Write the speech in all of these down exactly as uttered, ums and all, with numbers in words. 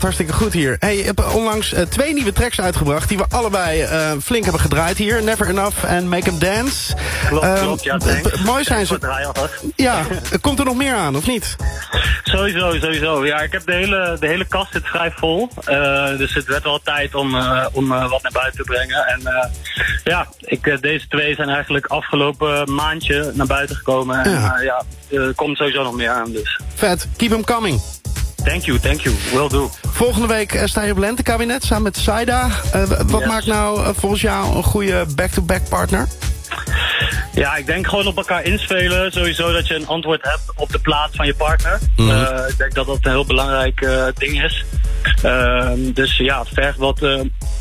Hartstikke goed hier. Hey, je hebt onlangs uh, twee nieuwe tracks uitgebracht... die we allebei uh, flink hebben gedraaid hier. Never Enough en Make 'em Dance. Klopt, uh, klopt, ja, thanks. Mooi zijn ze. Ja, komt er nog meer aan, of niet? Sowieso, sowieso. Ja, ik heb de hele, de hele kast zit vrij vol. Uh, dus het werd wel tijd om, uh, om uh, wat naar buiten te brengen. En uh, ja, ik, uh, deze twee zijn eigenlijk afgelopen maandje naar buiten gekomen. En ja, uh, ja er komt sowieso nog meer aan. Dus. Vet, keep 'em coming. Thank you, thank you. Will do. Volgende week uh, sta je op Lentekabinet samen met Saida. Uh, wat yes. maakt nou uh, volgens jou een goede back-to-back partner? Ja, ik denk gewoon op elkaar inspelen. Sowieso dat je een antwoord hebt op de plaats van je partner. Mm-hmm. Uh, ik denk dat dat een heel belangrijk uh, ding is. Uh, dus ja, het vergt wat uh,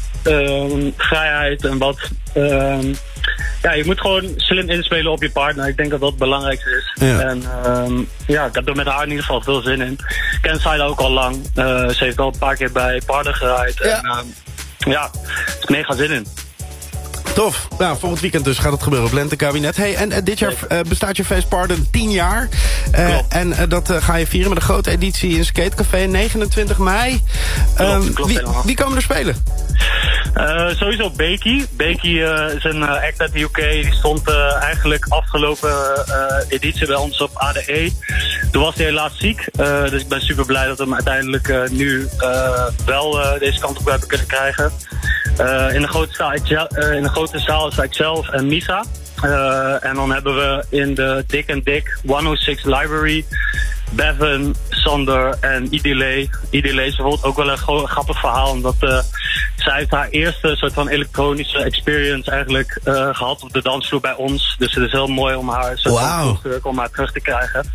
uh, vrijheid en wat... Uh, ja, je moet gewoon slim inspelen op je partner. Ik denk dat dat het belangrijkste is. Ja. En uh, ja, ik heb er met haar in ieder geval veel zin in. Ik ken Saida ook al lang. Uh, ze heeft al een paar keer bij Parden geraaid. Ja. En uh, ja, er is mega zin in. Tof. Nou, volgend weekend dus gaat het gebeuren op Lentekabinet. Hey, en uh, dit jaar uh, bestaat je feest Parden tien jaar. Uh, en uh, dat uh, ga je vieren met een grote editie in Skatecafé negenentwintig mei. Uh, klopt, klopt, wie, wie komen er spelen? Uh, sowieso Becky. Becky uh, is een uh, act uit de U K. Die stond uh, eigenlijk afgelopen uh, editie bij ons op A D E. Toen was hij helaas ziek. Uh, dus ik ben super blij dat we hem uiteindelijk uh, nu uh, wel uh, deze kant op hebben kunnen krijgen. Uh, in, de grote zaal, uh, in de grote zaal sta ik zelf en Misa. Uh, en dan hebben we in de Dick and Dick honderdzes Library... Bevan, Sander en Idile. Idile is bijvoorbeeld ook wel een gro- grappig verhaal. Omdat uh, zij heeft haar eerste soort van elektronische experience eigenlijk uh, gehad op de dansvloer bij ons. Dus het is heel mooi om haar, soort wow. van, om haar terug te krijgen.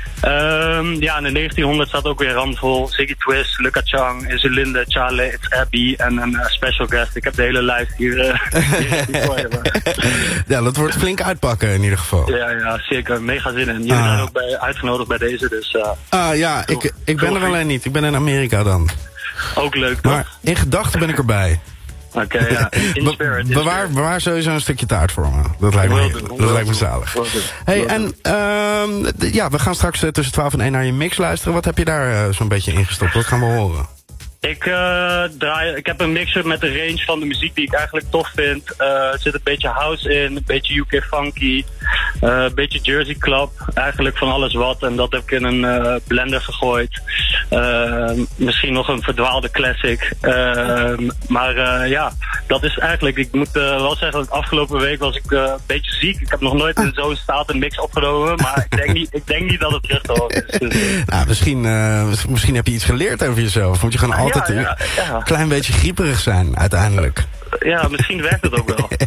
Um, ja, in de negentienhonderd staat ook weer ramvol. Ziggy Twist, Luca Chang, Insulinde, Charlie, It's Abby en een uh, special guest. Ik heb de hele lijst hier. Uh, hier voor je, ja, dat wordt flink uitpakken in ieder geval. Ja, ja, zeker. Mega zin in. Jullie ah. zijn ook bij, uitgenodigd bij deze, dus... Uh, ah ja, ik, ik ben er alleen niet. Ik ben in Amerika dan. Ook leuk, toch? Maar in gedachten ben ik erbij. Oké, okay, ja. In spirit. In bewaar, spirit. bewaar sowieso een stukje taart voor me. Dat lijkt me, do, dat lijkt me zalig. Hey, en uh, ja, we gaan straks uh, tussen twaalf en één naar je mix luisteren. Wat heb je daar uh, zo'n beetje ingestopt? Wat gaan we horen? Ik, uh, draai, ik heb een mixer met de range van de muziek die ik eigenlijk tof vind. Uh, er zit een beetje house in, een beetje U K funky, uh, een beetje Jersey club. Eigenlijk van alles wat. En dat heb ik in een uh, blender gegooid. Uh, misschien nog een verdwaalde classic. Uh, maar uh, ja, dat is eigenlijk... Ik moet uh, wel zeggen dat afgelopen week was ik uh, een beetje ziek. Ik heb nog nooit in zo'n staat een mix opgenomen. Maar ik denk niet, ik denk niet dat het terug te horen is. Dus, uh. nou, misschien, uh, misschien heb je iets geleerd over jezelf. Moet je gewoon altijd ja, ja, ja. een klein beetje grieperig zijn, uiteindelijk. Ja, misschien werkt het ook wel.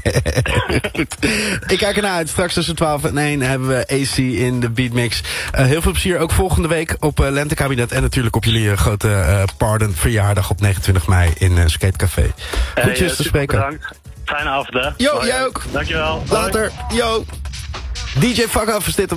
Ik kijk ernaar uit. Straks tussen twaalf en één hebben we A C in de Beatmix. Uh, heel veel plezier ook volgende week op uh, Lentekabinet. En natuurlijk op jullie uh, grote uh, Parden verjaardag op negenentwintig mei in uh, Skatecafé. Goedjes hey, uh, te spreken. Bedankt. Fijne avond, hè. Jo, jij ook. Dankjewel. Later. Yo. D J Fuck Off is dit op